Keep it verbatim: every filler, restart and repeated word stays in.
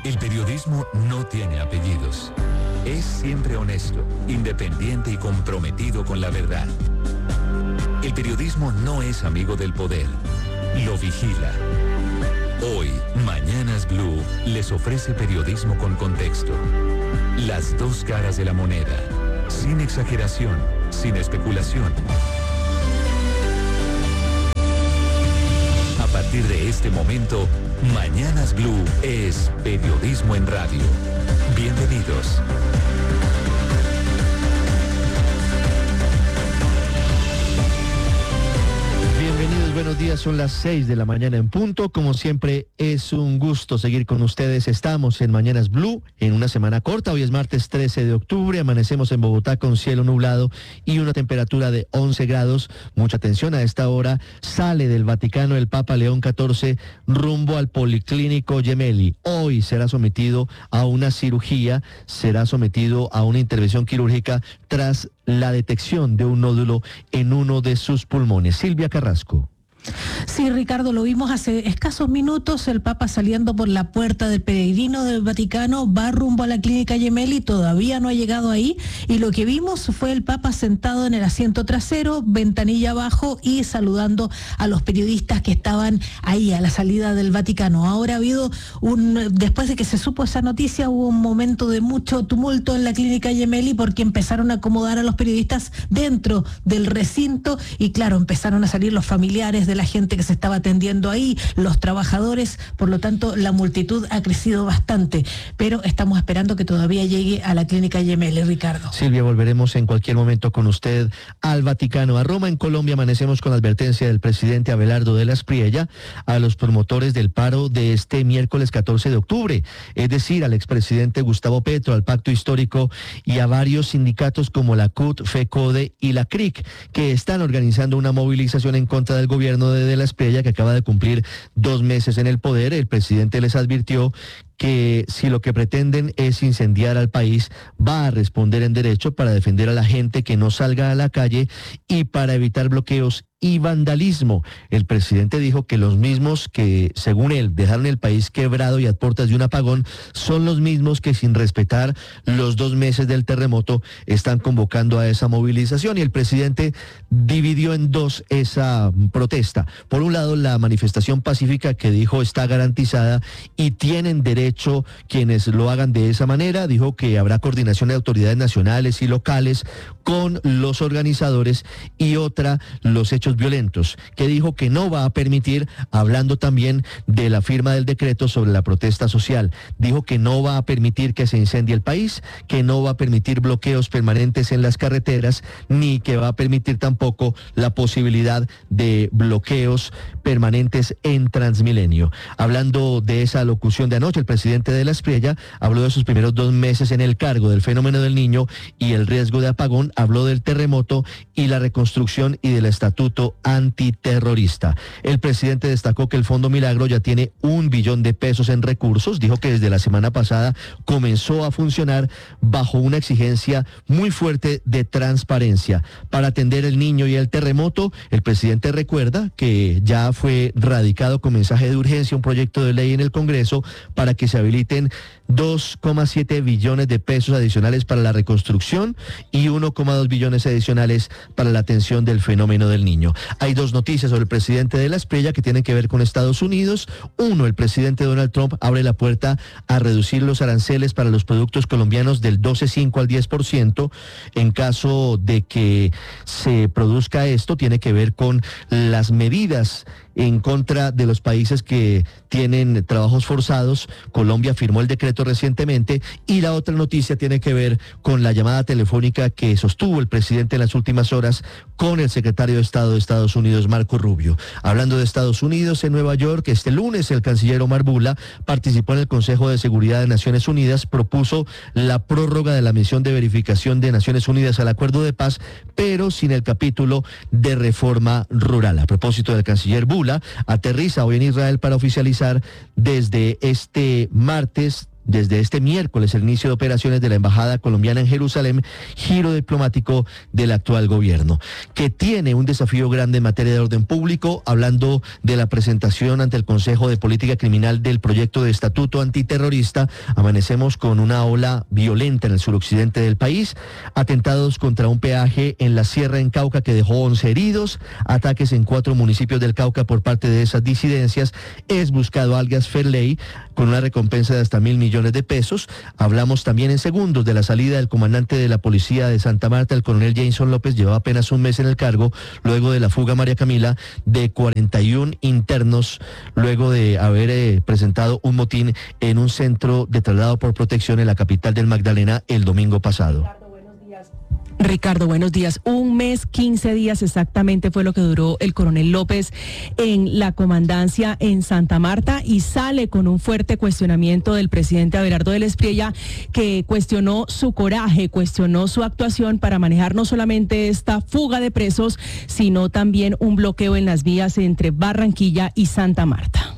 El periodismo no tiene apellidos. Es siempre honesto, independiente y comprometido con la verdad. El periodismo no es amigo del poder, lo vigila. Hoy, Mañanas Blue les ofrece periodismo con contexto. Las dos caras de la moneda, sin exageración, sin especulación. A partir de este momento, Mañanas Blue es periodismo en radio. Bienvenidos. Bienvenidos, buenos días, son las seis de la mañana en punto. Como siempre, es un gusto seguir con ustedes. Estamos en Mañanas Blue, en una semana corta. Hoy es martes trece de octubre, amanecemos en Bogotá con cielo nublado y una temperatura de once grados. Mucha atención, a esta hora sale del Vaticano el Papa León catorce rumbo al Policlínico Gemelli. Hoy será sometido a una cirugía, será sometido a una intervención quirúrgica tras la detección de un nódulo en uno de sus pulmones. Silvia Carrasco. Sí, Ricardo, lo vimos hace escasos minutos, el Papa saliendo por la puerta del peregrino del Vaticano, va rumbo a la clínica Gemelli, todavía no ha llegado ahí, y lo que vimos fue el Papa sentado en el asiento trasero, ventanilla abajo y saludando a los periodistas que estaban ahí a la salida del Vaticano. Ahora ha habido un, después de que se supo esa noticia, hubo un momento de mucho tumulto en la clínica Gemelli porque empezaron a acomodar a los periodistas dentro del recinto y claro, empezaron a salir los familiares de la gente que se estaba atendiendo ahí, los trabajadores, por lo tanto la multitud ha crecido bastante, pero estamos esperando que todavía llegue a la clínica Gemelli, Ricardo. Silvia, volveremos en cualquier momento con usted al Vaticano. A Roma, en Colombia, amanecemos con la advertencia del presidente Abelardo de la Espriella a los promotores del paro de este miércoles catorce de octubre, es decir, al expresidente Gustavo Petro, al Pacto Histórico y a varios sindicatos como la C U T, FECODE y la C R I C, que están organizando una movilización en contra del gobierno de, de la Espriella, que acaba de cumplir dos meses en el poder. El presidente les advirtió que si lo que pretenden es incendiar al país, va a responder en derecho para defender a la gente que no salga a la calle y para evitar bloqueos y vandalismo. El presidente dijo que los mismos que, según él, dejaron el país quebrado y a puertas de un apagón, son los mismos que, sin respetar los dos meses del terremoto, están convocando a esa movilización. Y el presidente dividió en dos esa protesta. Por un lado, la manifestación pacífica, que dijo está garantizada y tienen derecho quienes lo hagan de esa manera. Dijo que habrá coordinación de autoridades nacionales y locales con los organizadores, y otra, los hechos violentos, que dijo que no va a permitir, hablando también de la firma del decreto sobre la protesta social. Dijo que no va a permitir que se incendie el país, que no va a permitir bloqueos permanentes en las carreteras, ni que va a permitir tampoco la posibilidad de bloqueos permanentes en Transmilenio. Hablando de esa locución de anoche, el presidente de la Espriella habló de sus primeros dos meses en el cargo, del fenómeno del Niño y el riesgo de apagón, habló del terremoto y la reconstrucción y del estatuto antiterrorista. El presidente destacó que el Fondo Milagro ya tiene un billón de pesos en recursos. Dijo que desde la semana pasada comenzó a funcionar bajo una exigencia muy fuerte de transparencia. Para atender el Niño y el terremoto, el presidente recuerda que ya fue radicado con mensaje de urgencia un proyecto de ley en el Congreso para que se habiliten dos coma siete billones de pesos adicionales para la reconstrucción y uno coma dos billones adicionales para la atención del fenómeno del Niño. Hay dos noticias sobre el presidente de la Espriella que tienen que ver con Estados Unidos. Uno, el presidente Donald Trump abre la puerta a reducir los aranceles para los productos colombianos del doce coma cinco al diez por ciento. En caso de que se produzca esto, tiene que ver con las medidas en contra de los países que tienen trabajos forzados. Colombia firmó el decreto recientemente. Y la otra noticia tiene que ver con la llamada telefónica que sostuvo el presidente en las últimas horas con el secretario de Estado de Estados Unidos, Marco Rubio. Hablando de Estados Unidos, en Nueva York, este lunes el canciller Omar Bula participó en el Consejo de Seguridad de Naciones Unidas, propuso la prórroga de la misión de verificación de Naciones Unidas al acuerdo de paz, pero sin el capítulo de reforma rural. A propósito del canciller Bula, aterriza hoy en Israel para oficializar desde este martes desde este miércoles el inicio de operaciones de la Embajada colombiana en Jerusalén, giro diplomático del actual gobierno, que tiene un desafío grande en materia de orden público, hablando de la presentación ante el Consejo de Política Criminal del proyecto de estatuto antiterrorista. Amanecemos con una ola violenta en el suroccidente del país, atentados contra un peaje en la Sierra en Cauca que dejó once heridos, ataques en cuatro municipios del Cauca por parte de esas disidencias. Es buscado alias Ferley con una recompensa de hasta mil millones de pesos. Hablamos también en segundos de la salida del comandante de la policía de Santa Marta, el coronel Jason López. Llevaba apenas un mes en el cargo luego de la fuga, María Camila, de cuarenta y uno internos, luego de haber eh, presentado un motín en un centro de traslado por protección en la capital del Magdalena el domingo pasado. Ricardo, buenos días. Un mes, quince días exactamente fue lo que duró el coronel López en la comandancia en Santa Marta, y sale con un fuerte cuestionamiento del presidente Abelardo del Espriella, que cuestionó su coraje, cuestionó su actuación para manejar no solamente esta fuga de presos, sino también un bloqueo en las vías entre Barranquilla y Santa Marta.